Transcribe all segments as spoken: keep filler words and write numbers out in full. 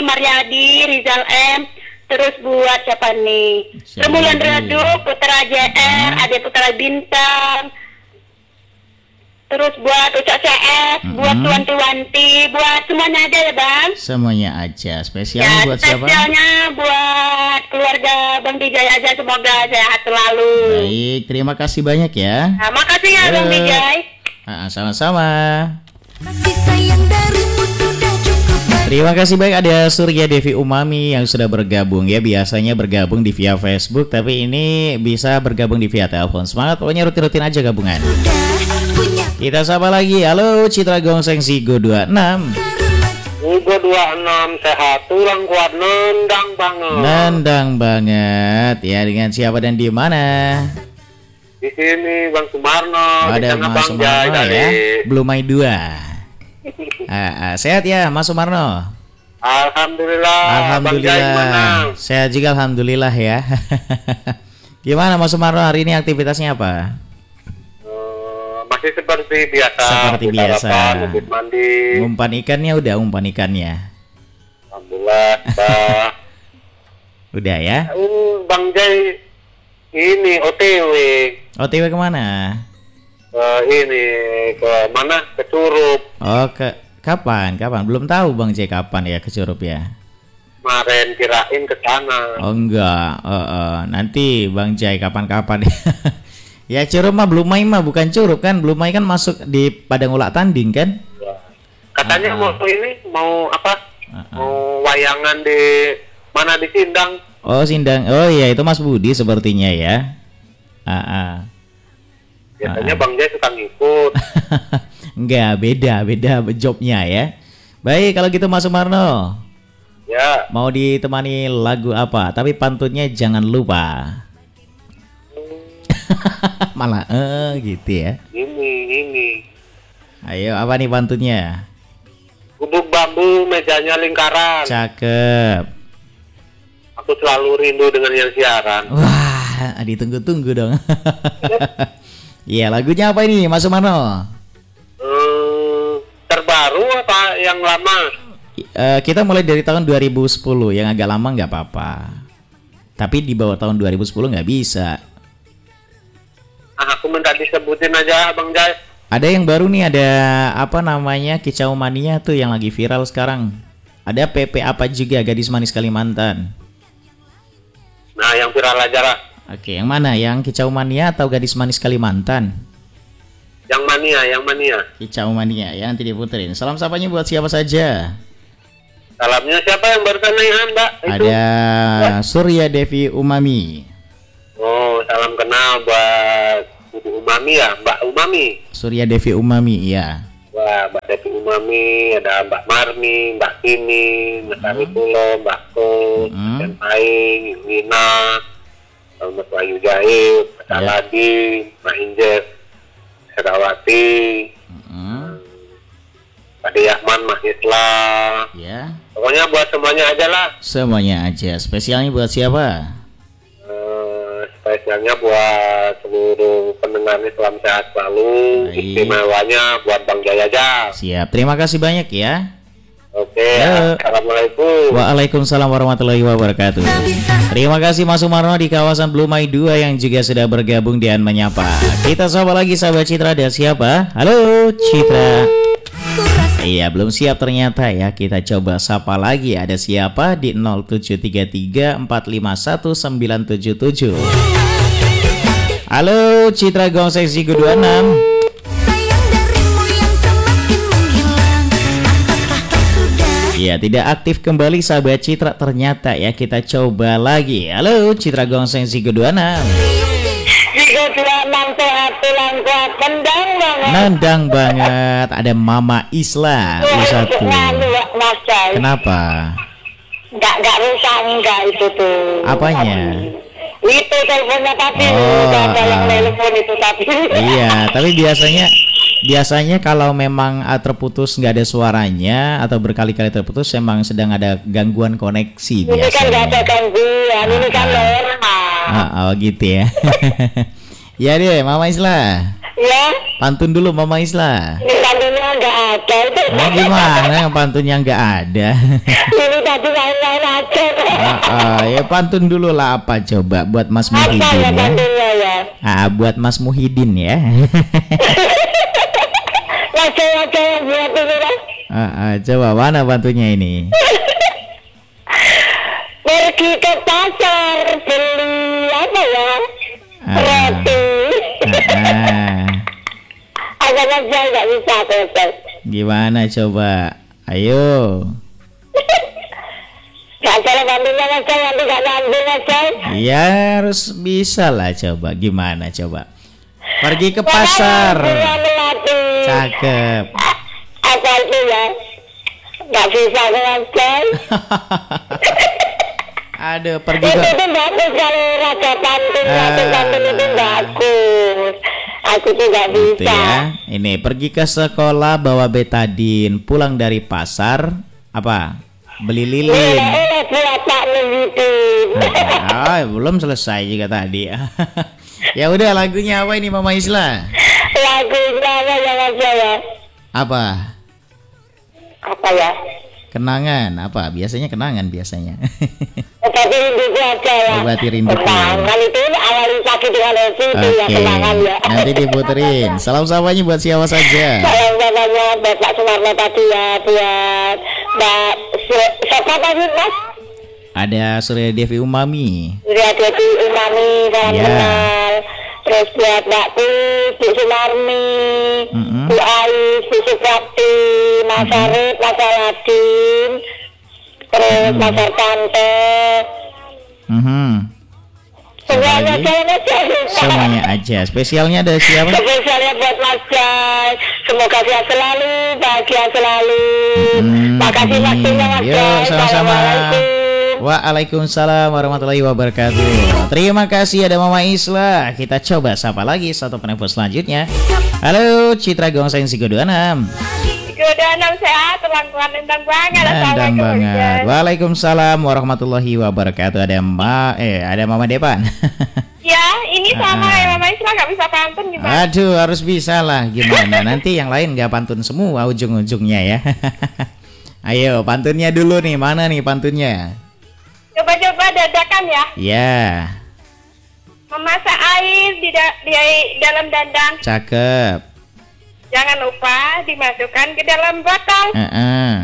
Maryadi, Rizal M. Terus buat siapa nih? Rembulan Redup, Putra J R, Ade Putra Bintang. Terus buat Ucok C S, mm-hmm. buat Tuanti-Wanti, buat semuanya aja ya Bang. Semuanya aja. Spesialnya ya, buat siapa? Spesialnya buat keluarga Bang Bijay aja, semoga sehat selalu. Baik, terima kasih banyak ya. Nah, makasih ya Bang Bijay. Ah, sama-sama. Kasih sayang darimu sudah cukup. Terima kasih baik, ada Surya Devi Umami yang sudah bergabung ya. Biasanya bergabung di via Facebook, tapi ini bisa bergabung di via telepon. Semangat, pokoknya rutin-rutin aja gabungan. Kita sapa lagi. Halo Citra Gongseng Sigo dua puluh enam. Sigo dua puluh enam sehat, tulang kuat, nendang banget. Nendang banget. Ya, dengan siapa dan di mana? Di sini Bang Sumarno. Ada Mas Sumarno ya. Belum main dua. Ah, ah, sehat ya Mas Sumarno? Alhamdulillah. Alhamdulillah. Sehat juga alhamdulillah ya. Gimana Mas Sumarno hari ini aktivitasnya apa? Uh, masih seperti biasa. Seperti biasa. Lapan, mandi. Umpan ikannya udah umpan ikannya. Alhamdulillah. Bah. Udah ya? Uh, Bang Jai ini O T W. O T W kemana? Uh, ini ke mana? Ke Curup. Oh, ke kapan? Kapan? Belum tahu Bang J kapan ya ke Curup ya. Kemarin kirain ke sana. Oh enggak. Uh, uh. Nanti Bang J kapan-kapan. Ya Curup mah belum main mah bukan Curup kan? Belum main kan masuk di Padang Ulak Tanding kan? Ya. Katanya uh, uh. mau ini mau apa? Uh, uh. Mau wayangan di mana di Sindang. Oh Sindang. Oh iya itu Mas Budi sepertinya ya. Ah. Uh, uh. Biasanya Bang Jai suka ngikut. Enggak, beda, beda jobnya ya. Baik, kalau gitu Mas Sumarno. Ya. Mau ditemani lagu apa? Tapi pantunnya jangan lupa. Hmm. Malah eh gitu ya. Ini, ini. Ayo, apa nih pantunnya? Gubuk bambu, mejanya lingkaran. Cakep. Aku selalu rindu dengan yang siaran. Wah, ditunggu-tunggu dong. Iya, lagunya apa ini Mas Sumarno? Hmm, terbaru apa yang lama? Uh, kita mulai dari tahun dua ribu sepuluh, yang agak lama nggak apa-apa. Tapi di bawah tahun dua ribu sepuluh nggak bisa. Ah, aku minta disebutin aja Bang Jai. Ada yang baru nih, ada apa namanya, Kicau Mania tuh yang lagi viral sekarang. Ada P P apa juga, Gadis Manis Kalimantan. Nah, yang viral aja lah. Oke, yang mana? Yang Kicau Mania atau Gadis Manis Kalimantan? Yang mania, yang mania. Kicau Mania, ya nanti diputerin. Salam sapanya buat siapa saja? Salamnya siapa yang barusan nanya Mbak? Itu? Ada Surya Devi Umami. Oh, salam kenal buat Ibu Umami ya, Mbak Umami. Surya Devi Umami, iya. Wah, Mbak Devi Umami, ada Mbak Marni, Mbak Tini, Mas Arikulo, Mbak Ko, Hmm. Dan Paing, Nina, Mas Wahyu Jahit, Mas Ya. Aladi, Mbak Injer, Sedawati, Hmm. Pak Yahman, Mas Islah. Ya. Pokoknya buat semuanya aja lah. Semuanya aja. Spesialnya buat siapa? Uh, spesialnya buat seluruh pendengarnya, selamat sehat selalu. Baik. Istimewanya buat Bang Jaya aja. Siap. Terima kasih banyak ya. Oke, Halo. Assalamualaikum. Waalaikumsalam warahmatullahi wabarakatuh. Terima kasih Mas Sumarno di kawasan Blue Mai dua yang juga sudah bergabung di An Menyapa. Kita sapa lagi sahabat Citra, ada siapa? Halo Citra. Iya, belum siap ternyata ya. Kita coba sapa lagi, ada siapa di nol tujuh tiga tiga empat lima satu sembilan tujuh tujuh. Halo Citra Gongseng Sigo dua puluh enam. Iya, tidak aktif kembali sahabat Citra ternyata ya. Kita coba lagi. Halo Citra Gongseng Sigo dua puluh enam. Sigo dua puluh enam sehat, tulang kuat, nendang banget. Nendang banget. Ada Mama Isla U satu. Kenapa? Enggak, enggak rusak, enggak itu tuh. Apanya? Itu teleponnya tadi. Oh, Udah ada yang ah. telepon itu tadi. Iya, tapi biasanya biasanya kalau memang uh, terputus nggak ada suaranya atau berkali-kali terputus, memang sedang ada gangguan koneksi Ini biasanya. kan enggak ada gangguan, ini kan normal. Ah, oh gitu ya. Ya deh, Mama Isla. Ya, Pantun dulu Mama Isla. ini pantunnya nggak ada itu. Nah, gimana yang pantunnya nggak ada? Ini tadi lain-lain aja. Ah, ah, ya pantun dulu lah, apa coba buat Mas Apa ya Muhyiddin ya. pantunnya ya? Ah, buat Mas Muhyiddin ya. Langsung aja yang buat ini lah. Ah, ah, coba mana pantunnya ini? Pergi ke pasar beli apa ya? Ah. Roti. Ah, ah. Agak aja nggak bisa terus. Gimana coba? Ayo. Gak ada pantunnya aja, nanti gak nyambung aja. Ya harus bisa lah, coba gimana coba. Pergi ke pasar. Melati. Cakep. Apa itu ya? Gak bisa aja. Aduh, pergi Itu ke tuh bagus kalau raga pantun, Ah. raga pantun itu bagus. Aku tuh gak Gitu bisa. ya. Ini pergi ke sekolah bawa betadin, pulang dari pasar apa? Beli Ini lilin. oleh buat Pak Muhyiddin. Ah, belum selesai juga tadi. Ya udah, lagunya apa ini Mama Isla? Lagunya apa yang aja ya? Apa? Apa ya? Kenangan apa? Biasanya kenangan biasanya. Obati rinduku aja ya. Obati rinduku. Kenangan itu awali sakit dengan itu ya Oke, kenangan ya. nanti diputerin. Salam samanya buat siapa saja. Salam samanya Bapak Sumarno tadi ya, buat Mbak Si- siapa tadi Mas? Ada Surya Devi Umami. Surya Devi Umami, salam Ya. kenal. Terus buat Mbak Pus, Bu Sumarni, Mm-mm. Bu Ais, Bu Suprapti, Mas Arif, Mas Aladin, terus Mas Artanto. Mhm. Semuanya lagi? jalan aja. Semuanya aja. Spesialnya ada siapa? Spesialnya buat Mas Jai. Semoga sehat selalu, bahagia selalu. Hmm, Makasih amin. waktunya Mas Yuk, Jai. sama-sama. Assalamualaikum. Waalaikumsalam warahmatullahi wabarakatuh. Terima kasih ada Mama Isla. Kita coba sapa lagi satu penelpon selanjutnya. Halo, Citra Gongseng Sigo dua puluh enam. Udah enam sehat, teman-teman nendang banget. Nandang banget. Waalaikumsalam warahmatullahi wabarakatuh. Ada Ma eh ada Mama Depan. Ya, ini sama Ah. ya Mama Isla nggak bisa pantun gimana? Aduh, harus bisa lah. Gimana? Nanti yang lain nggak pantun semua ujung-ujungnya ya. Ayo, pantunnya dulu nih. Mana nih pantunnya? Coba-coba dadakan ya. Ya, Memasak air di, da- di dalam dandang. cakep. Jangan lupa dimasukkan ke dalam botol. Heeh.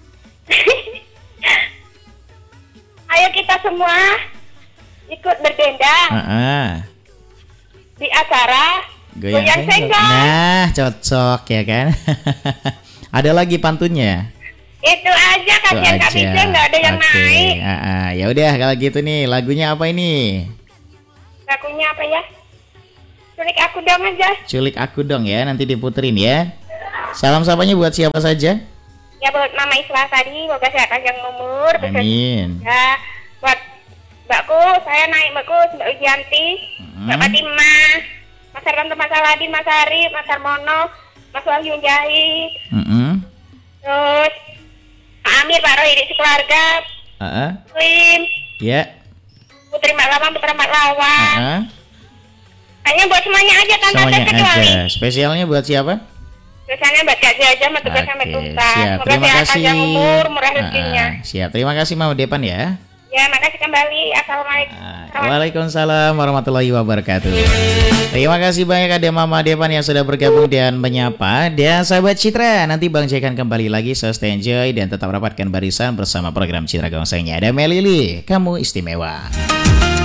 Ayo kita semua ikut berdendang Heeh. di acara Goyang Goyang senggol. Senggol. Nah, cocok ya kan? Ada lagi pantunnya? Itu aja, Itu kasihan Kak aja. Bija nggak ada yang Oke. naik. Ah, ah. Ya udah kalau gitu nih, lagunya apa ini? Lagunya apa ya? Culik aku dong aja. Culik aku dong ya, nanti diputerin ya. Salam sapanya buat siapa saja? Ya buat Mama Isla tadi, semoga sehat panjang umur. Terus Amin. ya buat Mbakku, saya naik Mbakku, Mbak Ujianti, Mbak Hmm. Fatimah, Mas Artanto, Mas Aladin, Mas Arif, Mas Armono, Mas Wahyu Jahit, Mm-mm. terus Pak Amir, Pak Roy, di keluarga, Ah, ah. Lim, Ya. Putri Mak Lawan, Putra Mak Lawan. Ah, ah. Kayaknya buat semuanya aja, tanpa Semuanya ada kecuali. aja. Spesialnya buat siapa? Biasanya buat Kak Jaja, sama tugas Oke, sampai tuntas. siap. Semoga Terima sehat kasih. panjang umur, murah Ah, rezekinya. ah. Siap. Terima kasih Mama Depan ya. Ya, makasih kembali. Assalamualaikum. Ah, Waalaikumsalam warahmatullahi wabarakatuh. Terima kasih banyak ada Mama Depan yang sudah bergabung dan menyapa. Dan sahabat Citra, nanti Bang Jai akan kembali lagi. So stay enjoy dan tetap rapatkan barisan bersama program Citra Gongsengnya. Ada Melili, kamu istimewa.